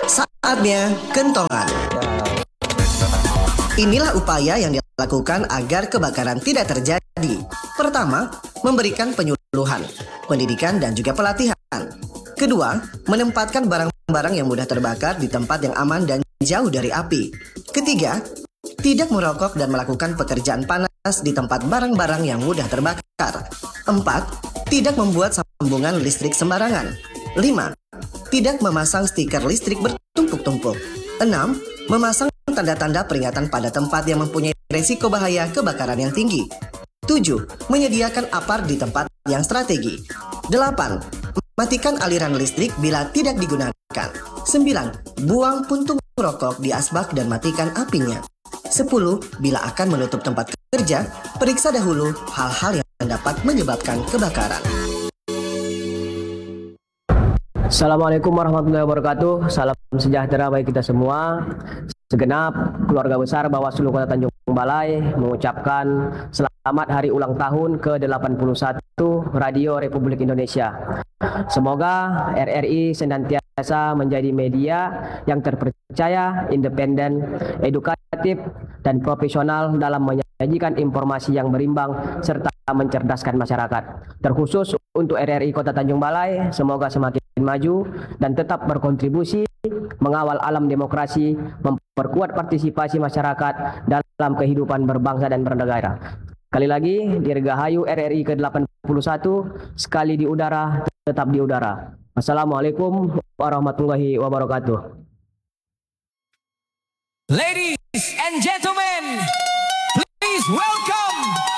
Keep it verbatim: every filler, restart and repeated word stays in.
Saatnya kentongan. Inilah upaya yang dilakukan agar kebakaran tidak terjadi. Pertama, memberikan penyuluhan, pendidikan dan juga pelatihan. Kedua, menempatkan barang-barang yang mudah terbakar di tempat yang aman dan jauh dari api. Ketiga, tidak merokok dan melakukan pekerjaan panas di tempat barang-barang yang mudah terbakar. Empat, tidak membuat sambungan listrik sembarangan. Lima, tidak memasang stiker listrik bertumpuk-tumpuk. Enam, memasang tanda-tanda peringatan pada tempat yang mempunyai resiko bahaya kebakaran yang tinggi. Tujuh, menyediakan apar di tempat yang strategi. Delapan, matikan aliran listrik bila tidak digunakan. Sembilan, buang puntung rokok di asbak dan matikan apinya. Sepuluh, bila akan menutup tempat kerja, periksa dahulu hal-hal yang dapat menyebabkan kebakaran. Assalamualaikum warahmatullahi wabarakatuh. Salam sejahtera bagi kita semua. Segenap keluarga besar Bawaslu Kota Tanjung Balai mengucapkan selamat hari ulang tahun ke delapan puluh satu Radio Republik Indonesia. Semoga R R I senantiasa menjadi media yang terpercaya, independen, edukatif, dan profesional dalam menyajikan informasi yang berimbang serta mencerdaskan masyarakat. Terkhusus untuk R R I Kota Tanjung Balai, semoga semakin maju dan tetap berkontribusi mengawal alam demokrasi, memperkuat partisipasi masyarakat dalam kehidupan berbangsa dan bernegara. Sekali lagi, Dirgahayu R R I ke delapan puluh satu, sekali di udara, tetap di udara. Assalamualaikum warahmatullahi wabarakatuh. Ladies and gentlemen, please welcome